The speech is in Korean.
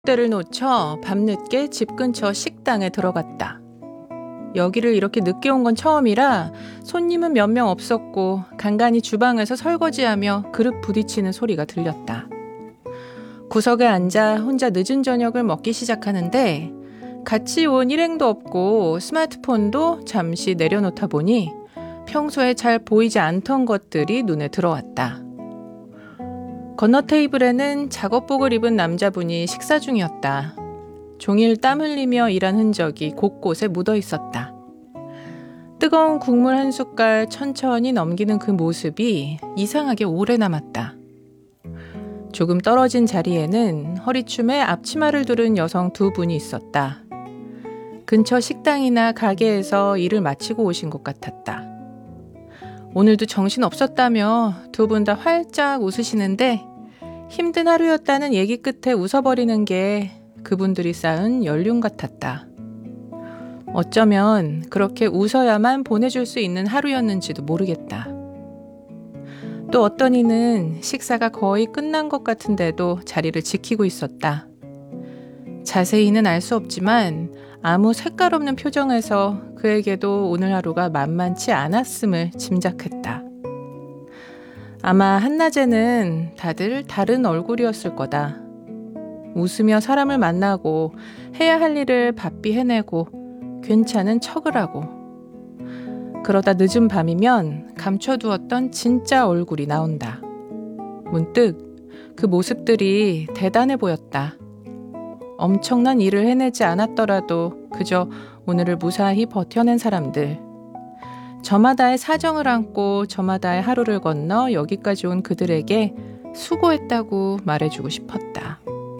때를 놓쳐 밤늦게 집 근처 식당에 들어갔다. 여기를 이렇게 늦게 온 건 처음이라 손님은 몇 명 없었고 간간히 주방에서 설거지하며 그릇 부딪히는 소리가 들렸다. 구석에 앉아 혼자 늦은 저녁을 먹기 시작하는데 같이 온 일행도 없고 스마트폰도 잠시 내려놓다 보니 평소에 잘 보이지 않던 것들이 눈에 들어왔다. 건너 테이블에는 작업복을 입은 남자분이 식사 중이었다. 종일 땀 흘리며 일한 흔적이 곳곳에 묻어 있었다. 뜨거운 국물 한 숟갈 천천히 넘기는 그 모습이 이상하게 오래 남았다. 조금 떨어진 자리에는 허리춤에 앞치마를 두른 여성 두 분이 있었다. 근처 식당이나 가게에서 일을 마치고 오신 것 같았다. 오늘도 정신 없었다며 두 분 다 활짝 웃으시는데 힘든 하루였다는 얘기 끝에 웃어버리는 게 그분들이 쌓은 연륜 같았다. 어쩌면 그렇게 웃어야만 보내줄 수 있는 하루였는지도 모르겠다. 또 어떤 이는 식사가 거의 끝난 것 같은데도 자리를 지키고 있었다. 자세히는 알 수 없지만 아무 색깔 없는 표정에서 그에게도 오늘 하루가 만만치 않았음을 짐작했다. 아마 한낮에는 다들 다른 얼굴이었을 거다. 웃으며 사람을 만나고 해야 할 일을 바삐 해내고 괜찮은 척을 하고 그러다 늦은 밤이면 감춰두었던 진짜 얼굴이 나온다. 문득 그 모습들이 대단해 보였다. 엄청난 일을 해내지 않았더라도 그저 오늘을 무사히 버텨낸 사람들. 저마다의 사정을 안고 저마다의 하루를 건너 여기까지 온 그들에게 수고했다고 말해주고 싶었다.